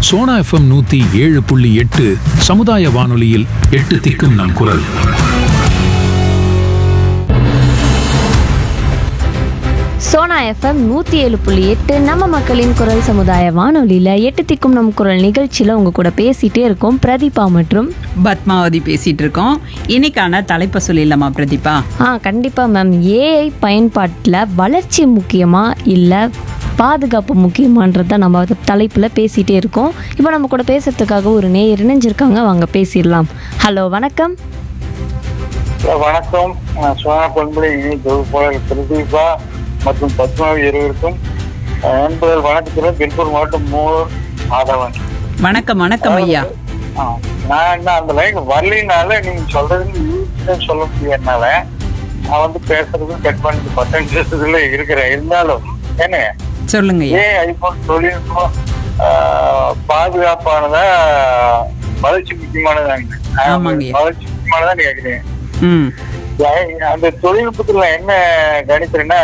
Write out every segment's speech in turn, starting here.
Sona FM 107.8 சமுதாய வானொலியில் 8 திக்கும் நம் குரல். சோனா எஃப்எம் 107.8 நம்ம மக்களின் குரல் சமுதாய வானொலியில் 8 திக்கும் நம் குரல் நிகழ்ச்சியில் உங்க கூட பேசிட்டே இருக்கோம் பிரதீபா மற்றும் பத்மாவதி பேசிட்டு இருக்கோம். இன்னைக்கான தலைப்பை சொல்லிடலாமா பிரதீபா? கண்டிப்பா மேம். ஏஐ பயன்பாட்டில் வளர்ச்சி முக்கியமா இல்லை பாதுகாப்பு முக்கியமான்றத நம்ம தலைப்பில் பேசிகிட்டே இருக்கோம். இப்போ நம்ம கூட பேசுறதுக்காக ஒரு நேயர் இணைஞ்சிருக்காங்க, வாங்க பேசிடலாம். ஹலோ, வணக்கம். வணக்கம். நான் சோனா பண்புலை தொகுப்பாளர் பிரதீபா மற்றும் பத்மாவதி இருவருக்கும் நண்பர்கள் வணக்கத்துடன் திருப்பூர் மாவட்டம் மூர் மாதவன். வணக்கம். வணக்கம் ஐயா. நான் என்ன அந்த லைன் வரலினால நீங்க சொல்றது சொல்ல முடியாதனால நான் வந்து பேசுறது கட் பண்ணி 10 நிமிஷத்துல இருக்கிறேன். இருந்தாலும் என்ன சொல்லுங்க. ஐபோன் தொழில்நுட்பம் பாதுகாப்பானதா வளர்ச்சி முக்கியமானதாங்க. வளர்ச்சி முக்கியமானதான் கேக்குறேன். அந்த தொழில்நுட்பத்துல என்ன கணிக்கிறேன்னா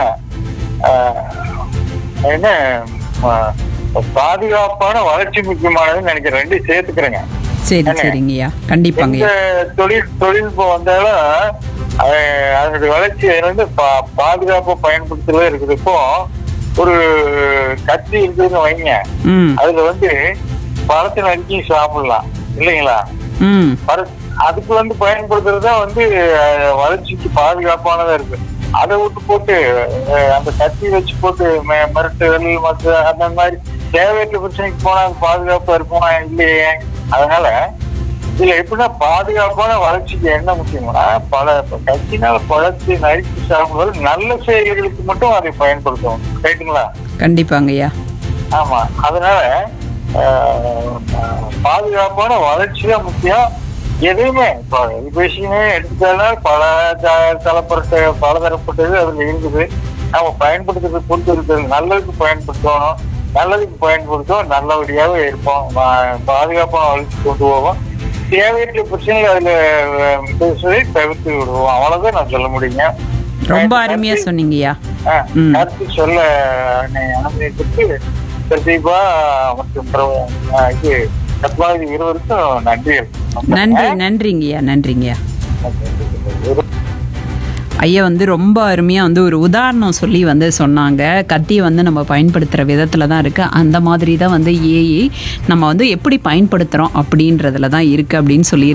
என்ன பாதுகாப்பான வளர்ச்சி முக்கியமானதுன்னு நினைக்கிறேன். ரெண்டையும் சேர்த்துக்கிறேங்க. சரிங்கய்யா, கண்டிப்பாங்க. தொழில்நுட்பம் வந்தாலும் அதனுடைய வளர்ச்சி வந்து பாதுகாப்பா பயன்படுத்துறதே இருக்கிறப்போ ஒரு கத்தி இருக்குதுன்னு வைங்க, அதுல வந்து பழத்தை நறுக்கி சாப்பிடலாம் இல்லைங்களா? அதுக்கு வந்து பயன்படுத்துறதுதான் வந்து வளர்ச்சிக்கு பாதுகாப்பானதா இருக்கு. அதை விட்டு போட்டு அந்த கத்தி வச்சு போட்டு மிரட்டுதல் மற்ற அந்த மாதிரி தேவையற்ற பிரச்சனைக்கு போனா அது பாதுகாப்பா இருக்குமா இல்லையே? அதனால இதுல எப்படின்னா பாதுகாப்பான வளர்ச்சிக்கு என்ன முக்கியம்னா கத்தினால பழத்தை நறுக்கி சாப்பிடுவது நல்ல செயல்களுக்கு மட்டும் அதை பயன்படுத்தும். ரைட்டுங்களா? கண்டிப்பாங்கய்யா. ஆமா. அதனால பாதுகாப்பான வளர்ச்சி தான் முக்கியம். எதுவுமே எஜுகேஷனே எடுத்துக்கிறதுனால பலதரப்பட்டது அதுல இருக்குது. நம்ம பயன்படுத்துறது பொறுத்து இருக்கிறது. நல்லதுக்கு பயன்படுத்தணும், நல்லதுக்கு பயன்படுத்தும், நல்லபடியாவே இருப்போம், பாதுகாப்பான வளர்ச்சி கொண்டு போவோம். தேவையற்ற பிரச்சனைகள் அதுல பேசுவதை தவிர்த்து விடுவோம். அவ்வளவுதான் நான் சொல்ல முடியுங்க. ரொம்ப அருமையா சொன்னீங்கய்யா. கருத்து சொல்ல அனுமதிக்கு பிரதீபா மற்றும் இது பத்மாவதி இருவருக்கும் நன்றிங்கய்யா. ஐயா வந்து ரொம்ப அருமையாக வந்து ஒரு உதாரணம் சொல்லி வந்து சொன்னாங்க. கத்தியை வந்து நம்ம பயன்படுத்துகிற விதத்தில் தான் இருக்குது. அந்த மாதிரி தான் வந்து ஏஐ நம்ம வந்து எப்படி பயன்படுத்துகிறோம் அப்படின்றதுல தான் இருக்குது அப்படின்னு சொல்லி